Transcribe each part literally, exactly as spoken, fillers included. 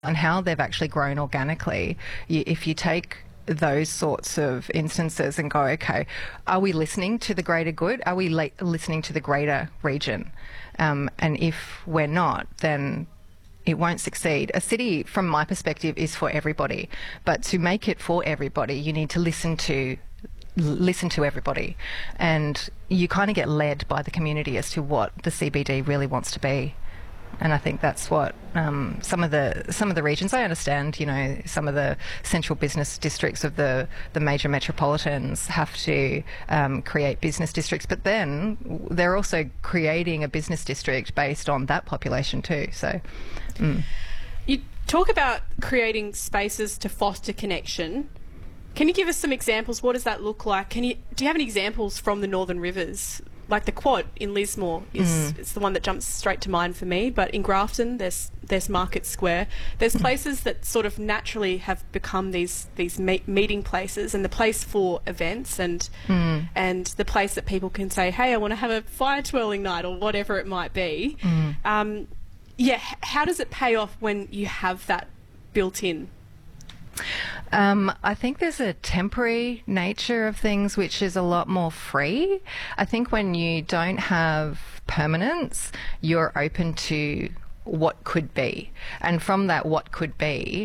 and how they've actually grown organically. You, if you take those sorts of instances and go, okay, are we listening to the greater good? Are we la- listening to the greater region? Um, and if we're not, then it won't succeed. A city, from my perspective, is for everybody. But to make it for everybody, you need to listen to listen to everybody. And you kind of get led by the community as to what the C B D really wants to be. And I think that's what um, some of the some of the regions, I understand, you know, some of the central business districts of the, the major metropolitans have to um, create business districts, but then they're also creating a business district based on that population too. So, mm. You talk about creating spaces to foster connection. Can you give us some examples? What does that look like? Can you do you have any examples from the Northern Rivers? Like the Quad in Lismore is mm. it's the one that jumps straight to mind for me. But in Grafton, there's there's Market Square. There's places that sort of naturally have become these these me- meeting places, and the place for events, and mm. and the place that people can say, hey, I want to have a fire twirling night or whatever it might be. Mm. Um, yeah, h- how does it pay off when you have that built in? Um, I think there's a temporary nature of things which is a lot more free. I think when you don't have permanence, you're open to what could be. And from that what could be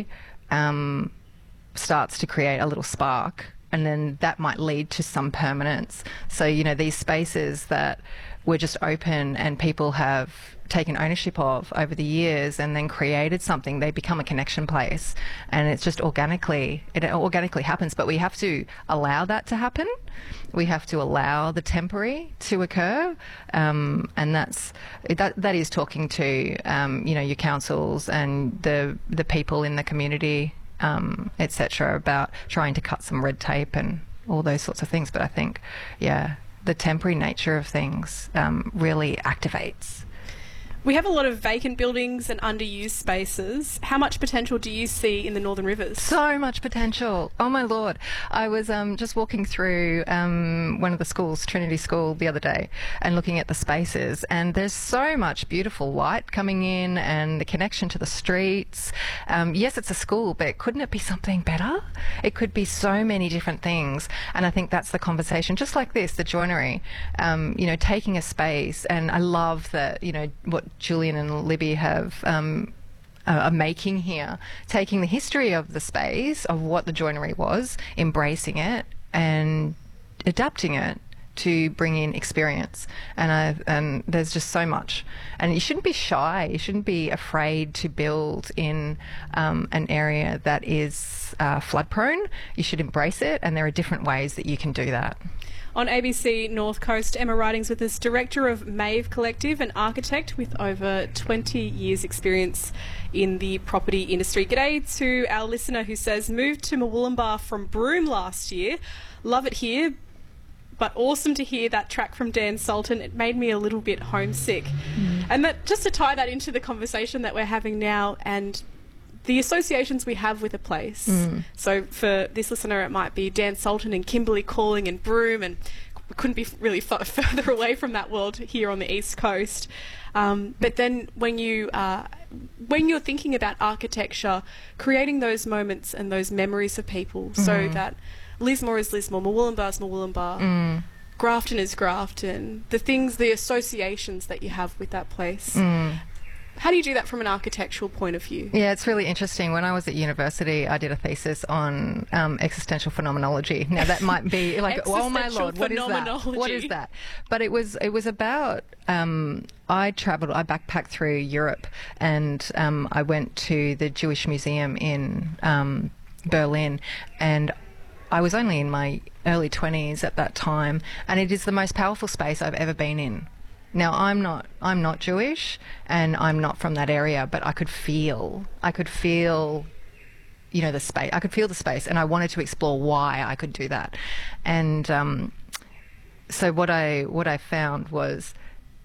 um, starts to create a little spark. And then that might lead to some permanence. So, you know, these spaces that were just open and people have taken ownership of over the years and then created something, they become a connection place, and it's just organically it organically happens. But we have to allow that to happen. We have to allow the temporary to occur, um, and that's that that is talking to um, you know, your councils and the the people in the community, um, et cetera, about trying to cut some red tape and all those sorts of things. But I think, yeah, the temporary nature of things um, really activates. We have a lot of vacant buildings and underused spaces. How much potential do you see in the Northern Rivers? So much potential. Oh, my Lord. I was um, just walking through um, one of the schools, Trinity School, the other day, and looking at the spaces, and there's so much beautiful light coming in and the connection to the streets. Um, yes, it's a school, but couldn't it be something better? It could be so many different things, and I think that's the conversation. Just like this, the joinery, um, you know, taking a space, and I love that, you know, what Julian and Libby have um, are making here, taking the history of the space, of what the joinery was, embracing it and adapting it to bring in experience. And I, and there's just so much. And you shouldn't be shy. You shouldn't be afraid to build in um, an area that is uh, flood prone. You should embrace it, and there are different ways that you can do that. On A B C North Coast, Emma Ridings with us, director of Maeve Collective, an architect with over twenty years experience in the property industry. G'day to our listener who says, moved to Murwillumbah from Broome last year. Love it here, but awesome to hear that track from Dan Sultan. It made me a little bit homesick. Mm. And that, just to tie that into the conversation that we're having now and the associations we have with a place. Mm. So for this listener, it might be Dan Sultan and Kimberley Calling and Broome, and we couldn't be really far further away from that world here on the East Coast. Um, but then when you uh, when you're thinking about architecture, creating those moments and those memories of people, mm. so that Lismore is Lismore, Murwillumbah is Murwillumbah, mm. Grafton is Grafton, the things, the associations that you have with that place. Mm. How do you do that from an architectural point of view? Yeah, it's really interesting. When I was at university, I did a thesis on um, existential phenomenology. Now, that might be like, oh my Lord, what is that? What is that? But it was it was about, um, I travelled, I backpacked through Europe, and um, I went to the Jewish Museum in um, Berlin, and I was only in my early twenties at that time, and it is the most powerful space I've ever been in. Now, I'm not I'm not Jewish, and I'm not from that area, but I could feel, I could feel, you know, the space. I could feel the space, and I wanted to explore why I could do that. And um, so what I what I found was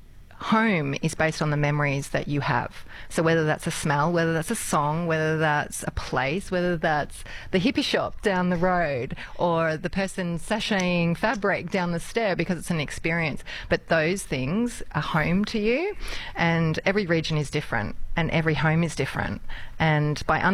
home is based on the memories that you have. So whether that's a smell, whether that's a song, whether that's a place, whether that's the hippie shop down the road or the person sashaying fabric down the stair because it's an experience. But those things are home to you, and every region is different and every home is different. And by